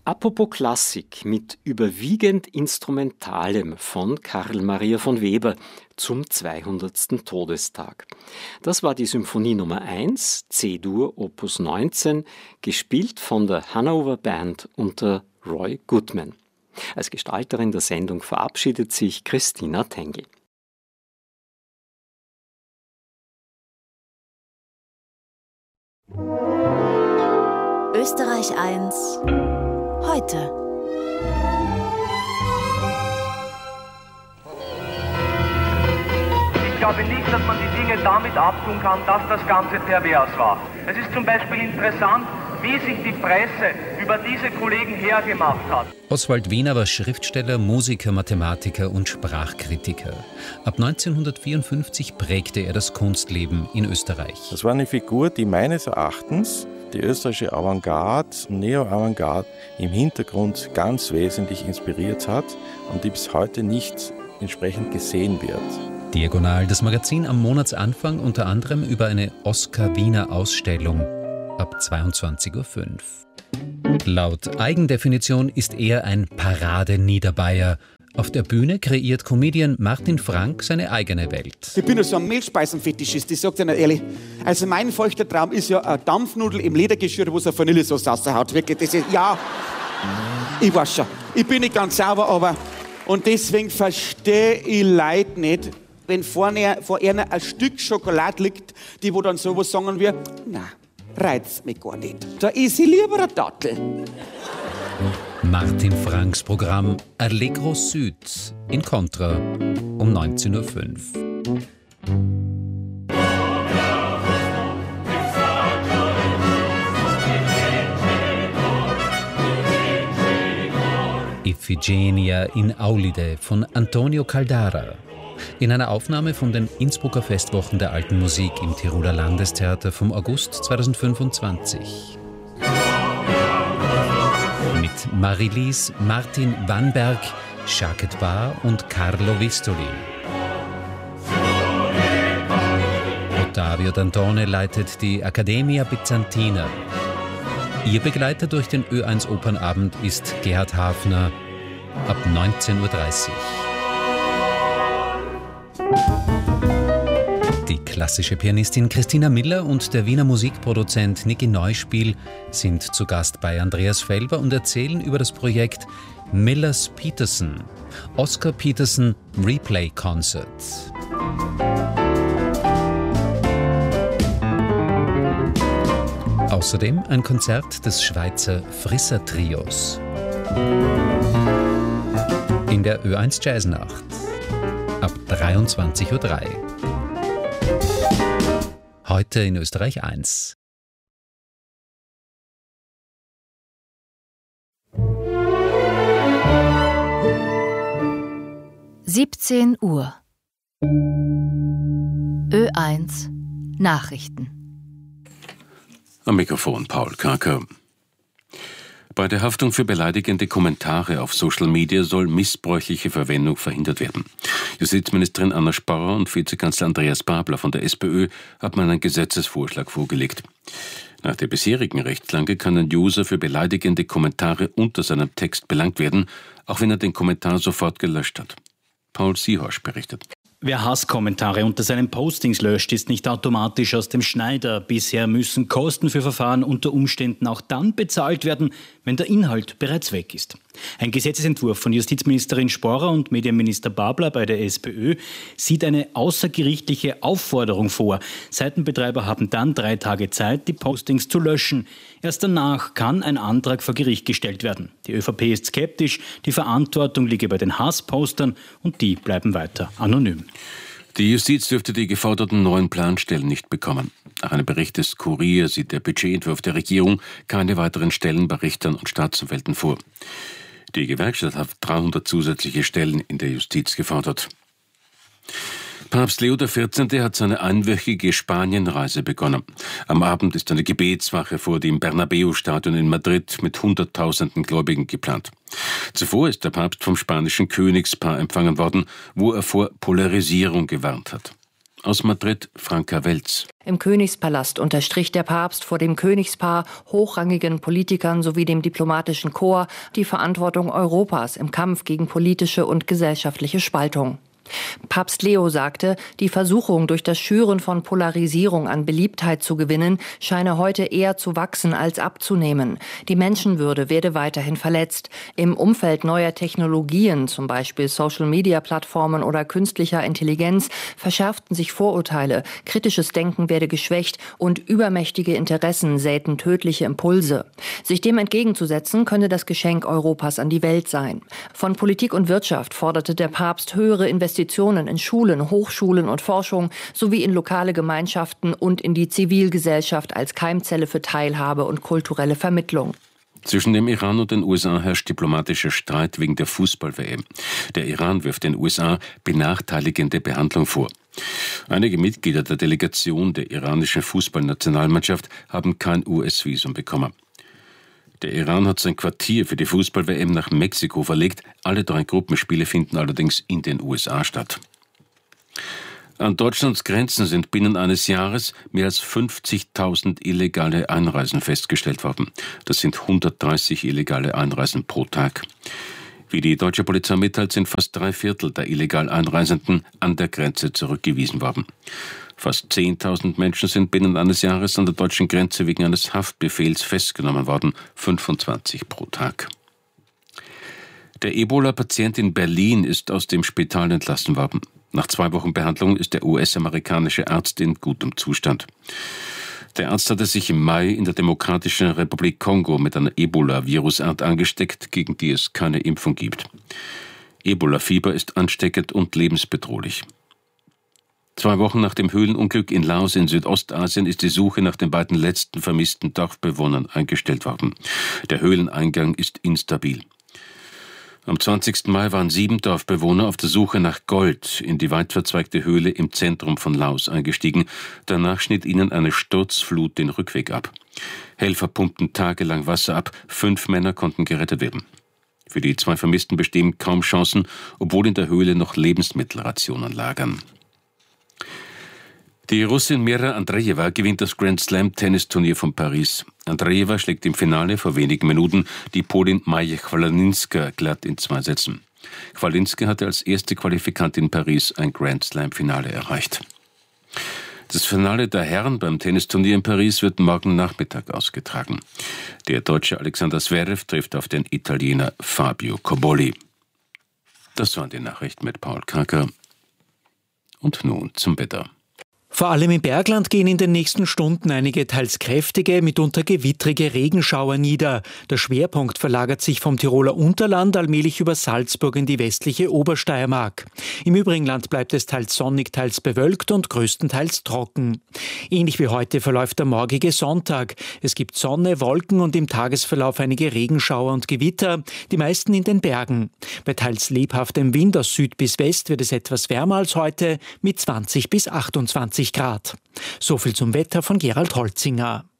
Apropos Klassik mit überwiegend Instrumentalem von Karl Maria von Weber zum 200. Todestag. Das war die Symphonie Nummer 1, C-Dur, Opus 19, gespielt von der Hanover Band unter Roy Goodman. Als Gestalterin der Sendung verabschiedet sich Christina Tengel. Österreich 1 heute. Ich glaube nicht, dass man die Dinge damit abtun kann, dass das Ganze pervers war. Es ist zum Beispiel interessant, wie sich die Presse über diese Kollegen hergemacht hat. Oswald Wiener war Schriftsteller, Musiker, Mathematiker und Sprachkritiker. Ab 1954 prägte er das Kunstleben in Österreich. Das war eine Figur, die meines Erachtens die österreichische Avantgarde, Neo-Avantgarde im Hintergrund ganz wesentlich inspiriert hat und die bis heute nicht entsprechend gesehen wird. Diagonal, das Magazin am Monatsanfang unter anderem über eine Oskar-Wiener-Ausstellung ab 22.05 Uhr. Laut Eigendefinition ist er ein Parade-Niederbayer. Auf der Bühne kreiert Comedian Martin Frank seine eigene Welt. Ich bin ja so ein Mehlspeisenfetischist, ich sag dir nicht ehrlich. Also mein feuchter Traum ist ja eine Dampfnudel im Ledergeschirr, wo so eine Vanillesauce raushaut. Wirklich, das ist, ja, ich weiß schon. Ich bin nicht ganz sauber, aber... Und deswegen verstehe ich Leute nicht, wenn vor einer ein Stück Schokolade liegt, die wo dann sowas sagen wie, na, reizt mich gar nicht. Da ist ich lieber eine Dattel. Martin Franks Programm Allegro Süd in Contra um 19.05 Uhr. Iphigenia in Aulide von Antonio Caldara. In einer Aufnahme von den Innsbrucker Festwochen der Alten Musik im Tiroler Landestheater vom August 2025. Mit Marilise, Martin Wannberg, Jacques Bar und Carlo Vistoli. Ottavio Dantone leitet die Accademia Byzantina. Ihr Begleiter durch den Ö1 Opernabend ist Gerhard Hafner ab 19.30 Uhr. Die klassische Pianistin Christina Miller und der Wiener Musikproduzent Niki Neuspiel sind zu Gast bei Andreas Felber und erzählen über das Projekt Millers Peterson, Oscar Peterson Replay Concert. Außerdem ein Konzert des Schweizer Frisser Trios. In der Ö1 Jazznacht ab 23.03 Uhr. Heute in Österreich 1. Uhr. Ö1 Nachrichten. Am Mikrofon Paul Kaker. Bei der Haftung für beleidigende Kommentare auf Social Media soll missbräuchliche Verwendung verhindert werden. Justizministerin Anna Sporrer und Vizekanzler Andreas Babler von der SPÖ haben einen Gesetzesvorschlag vorgelegt. Nach der bisherigen Rechtslage kann ein User für beleidigende Kommentare unter seinem Text belangt werden, auch wenn er den Kommentar sofort gelöscht hat. Paul Sihorsch berichtet. Wer Hasskommentare unter seinen Postings löscht, ist nicht automatisch aus dem Schneider. Bisher müssen Kosten für Verfahren unter Umständen auch dann bezahlt werden, wenn der Inhalt bereits weg ist. Ein Gesetzesentwurf von Justizministerin Sporrer und Medienminister Babler bei der SPÖ sieht eine außergerichtliche Aufforderung vor. Seitenbetreiber haben dann 3 Tage Zeit, die Postings zu löschen. Erst danach kann ein Antrag vor Gericht gestellt werden. Die ÖVP ist skeptisch, die Verantwortung liege bei den Hasspostern und die bleiben weiter anonym. Die Justiz dürfte die geforderten neuen Planstellen nicht bekommen. Nach einem Bericht des Kurier sieht der Budgetentwurf der Regierung keine weiteren Stellen bei Richtern und Staatsanwälten vor. Die Gewerkschaft hat 300 zusätzliche Stellen in der Justiz gefordert. Papst Leo XIV. Hat seine einwöchige Spanienreise begonnen. Am Abend ist eine Gebetswache vor dem Bernabeu-Stadion in Madrid mit Hunderttausenden Gläubigen geplant. Zuvor ist der Papst vom spanischen Königspaar empfangen worden, wo er vor Polarisierung gewarnt hat. Aus Madrid Franka Welz. Im Königspalast unterstrich der Papst vor dem Königspaar, hochrangigen Politikern sowie dem diplomatischen Korps die Verantwortung Europas im Kampf gegen politische und gesellschaftliche Spaltung. Papst Leo sagte, die Versuchung, durch das Schüren von Polarisierung an Beliebtheit zu gewinnen, scheine heute eher zu wachsen als abzunehmen. Die Menschenwürde werde weiterhin verletzt. Im Umfeld neuer Technologien, zum Beispiel Social-Media-Plattformen oder künstlicher Intelligenz, verschärften sich Vorurteile, kritisches Denken werde geschwächt und übermächtige Interessen säten tödliche Impulse. Sich dem entgegenzusetzen, könne das Geschenk Europas an die Welt sein. Von Politik und Wirtschaft forderte der Papst höhere Investitionen in Schulen, Hochschulen und Forschung sowie in lokale Gemeinschaften und in die Zivilgesellschaft als Keimzelle für Teilhabe und kulturelle Vermittlung. Zwischen dem Iran und den USA herrscht diplomatischer Streit wegen der Fußball-WM. Der Iran wirft den USA benachteiligende Behandlung vor. Einige Mitglieder der Delegation der iranischen Fußballnationalmannschaft haben kein US-Visum bekommen. Der Iran hat sein Quartier für die Fußball-WM nach Mexiko verlegt. Alle 3 Gruppenspiele finden allerdings in den USA statt. An Deutschlands Grenzen sind binnen eines Jahres mehr als 50.000 illegale Einreisen festgestellt worden. Das sind 130 illegale Einreisen pro Tag. Wie die deutsche Polizei mitteilt, sind fast 3/4 der illegal Einreisenden an der Grenze zurückgewiesen worden. Fast 10.000 Menschen sind binnen eines Jahres an der deutschen Grenze wegen eines Haftbefehls festgenommen worden, 25 pro Tag. Der Ebola-Patient in Berlin ist aus dem Spital entlassen worden. Nach 2 Wochen Behandlung ist der US-amerikanische Arzt in gutem Zustand. Der Arzt hatte sich im Mai in der Demokratischen Republik Kongo mit einer Ebola-Virusart angesteckt, gegen die es keine Impfung gibt. Ebola-Fieber ist ansteckend und lebensbedrohlich. 2 Wochen nach dem Höhlenunglück in Laos in Südostasien ist die Suche nach den beiden letzten vermissten Dorfbewohnern eingestellt worden. Der Höhleneingang ist instabil. Am 20. Mai waren 7 Dorfbewohner auf der Suche nach Gold in die weit verzweigte Höhle im Zentrum von Laos eingestiegen. Danach schnitt ihnen eine Sturzflut den Rückweg ab. Helfer pumpten tagelang Wasser ab. 5 Männer konnten gerettet werden. Für die 2 Vermissten bestehen kaum Chancen, obwohl in der Höhle noch Lebensmittelrationen lagern. Die Russin Mira Andreeva gewinnt das Grand-Slam-Tennisturnier von Paris. Andreeva schlägt im Finale vor wenigen Minuten die Polin Maja Chwalinska glatt in 2 Sätzen. Chwalinska hatte als erste Qualifikantin in Paris ein Grand-Slam-Finale erreicht. Das Finale der Herren beim Tennisturnier in Paris wird morgen Nachmittag ausgetragen. Der Deutsche Alexander Zverev trifft auf den Italiener Fabio Cobolli. Das waren die Nachrichten mit Paul Kraker. Und nun zum Wetter. Vor allem im Bergland gehen in den nächsten Stunden einige teils kräftige, mitunter gewittrige Regenschauer nieder. Der Schwerpunkt verlagert sich vom Tiroler Unterland allmählich über Salzburg in die westliche Obersteiermark. Im übrigen Land bleibt es teils sonnig, teils bewölkt und größtenteils trocken. Ähnlich wie heute verläuft der morgige Sonntag. Es gibt Sonne, Wolken und im Tagesverlauf einige Regenschauer und Gewitter, die meisten in den Bergen. Bei teils lebhaftem Wind aus Süd bis West wird es etwas wärmer als heute mit 20 bis 28 Grad. So viel zum Wetter von Gerald Holzinger.